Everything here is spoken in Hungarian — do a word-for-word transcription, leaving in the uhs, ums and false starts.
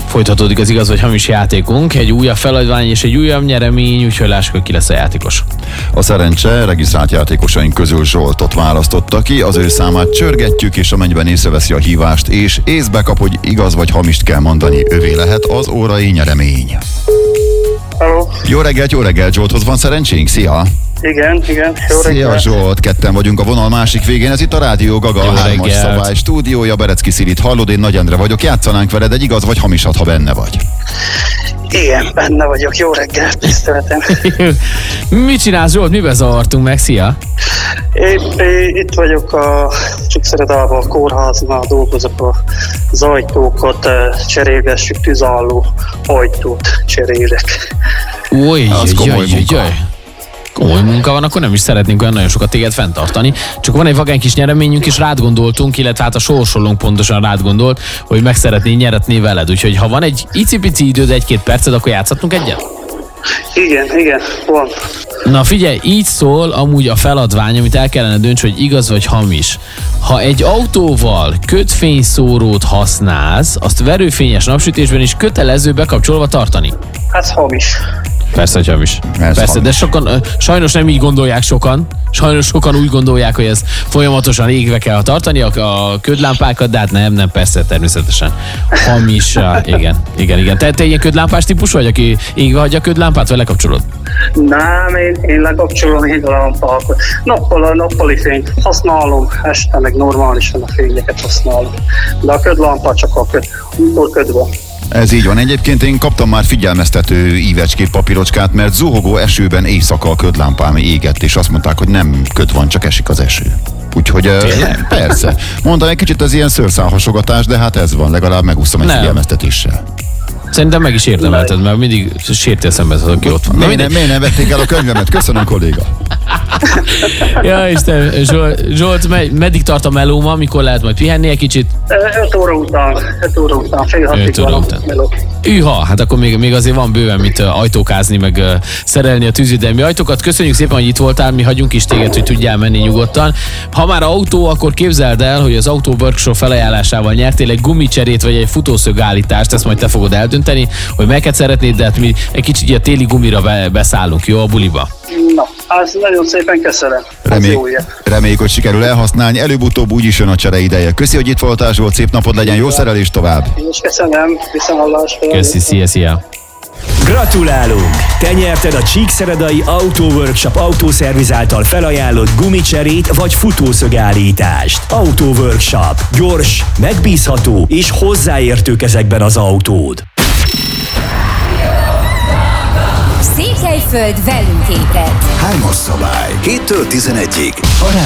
Folytatódik az igaz vagy hamis játékunk, egy újabb feladvány és egy újabb nyeremény, úgyhogy lássuk, hogy ki lesz a játékos. A szerencse regisztrált játékosaink közül Zsoltot választotta ki, az ő számát csörgetjük, és amennyiben észreveszi a hívást, és észbe kap, hogy igaz vagy hamist kell mondani, övé lehet az órai nyeremény. Hello. Jó reggelt, jó reggelt, Zsolthoz van szerencsénk, szia! Igen, igen, jó Szia reggelt. Zsolt, ketten vagyunk a vonal másik végén, ez itt a Rádió Gaga, Jó a hármas reggelt. szabály stúdiója, Berecki Szilit hallod, én Nagy Endre vagyok, játszanánk veled egy igaz vagy hamisat, ha benne vagy. Igen, benne vagyok, jó reggelt, tiszteletem. Mit csinálsz, Zsolt? Miben zavartunk meg? Szia! Épp é, itt vagyok a Csíkszeredában, a kórháznál, dolgozok az ajtókat, eh, cserélgessük, tűzálló ajtót cserélek. Új, Az komoly jaj, jaj, munka. jaj. Komoly munka van, akkor nem is szeretnénk olyan nagyon sokat téged fenntartani. Csak van egy vagány kis nyereményünk, és rád gondoltunk, illetve hát a sorsolónk pontosan rád gondolt, hogy meg szeretnénk nyeretni veled. Úgyhogy ha van egy icipici időd, egy-két perced, akkor játszhatunk egyet? Igen, igen, van. Na figyelj, így szól amúgy a feladvány, amit el kellene dönts, hogy igaz vagy hamis. Ha egy autóval kötfényszórót használsz, azt verőfényes napsütésben is kötelező bekapcsolva tartani. Ez hamis. Persze, hogy hamis. Ez Persze, hamis. de sokan, ö, sajnos nem így gondolják sokan. Sajnos sokan úgy gondolják, hogy ez folyamatosan égve kell tartani a, a ködlámpákat, de hát nem, nem, persze, természetesen. Hamis, á, igen, igen, igen. Te, te ilyen ködlámpás típus vagy, aki égve hagyja a ködlámpát, vagy lekapcsolod? Nem, én, én lekapcsolom én a lampákat. Nappal a nappali fényt használom, este meg normálisan a fényeket használom. De a ködlámpát csak a köd, amikor köd van. Ez így van. Egyébként én kaptam már figyelmeztető ívecskét, papírocskát, mert zuhogó esőben éjszaka a ködlámpám égett, és azt mondták, hogy nem köd van, csak esik az eső. Úgyhogy Tényleg? persze. Mondtam, egy kicsit az ilyen szőrszálhasogatás, de hát ez van, legalább megúsztam egy Nem. figyelmeztetéssel. Szerintem meg is érdemelted, mert mindig sértél szembe, az, aki ott van. Na, Miért mindegy. nem, miért nem vették el a könyvemet? Köszönöm, kolléga. Ja, Isten, Zsolt, Zsolt me- meddig tart a melóma, mikor lehet majd pihenni egy kicsit? öt óra után, öt óra után, fél Öt hatig óra van után. a meló. Üha, hát akkor még, még azért van bőven mit uh, ajtókázni, meg uh, szerelni a tűzidelmi ajtókat. Köszönjük szépen, hogy itt voltál, mi hagyunk is téged, hogy tudjál menni nyugodtan. Ha már autó, akkor képzeld el, hogy az Auto Workshop felajánlásával nyertél egy gumicserét, vagy egy futószögállítást, ezt majd te fogod eldönteni, hogy melyiket szeretnéd, de hát mi egy kicsit a téli gumira be, beszállunk, jó, a buliba. Na, az nagyon szépen köszönöm. Ez Remély, jó ilyen. reméljük, hogy sikerül elhasználni. Előbb-utóbb úgyis jön a csere ideje. Köszi, hogy itt voltál, Zsolt, szép napod legyen, jó szerelés tovább. Én is köszönöm, viszontlátásra. Köszi, szia, szia. Gratulálunk! Te nyerted a Csíkszeredai Auto Workshop autószerviz által felajánlott gumicserét vagy futószögállítást. Auto Workshop. Gyors, megbízható és hozzáértő kezekben az autód. Székelyföld velünk ébred. Hármas szabály. héttől tizenegyig. A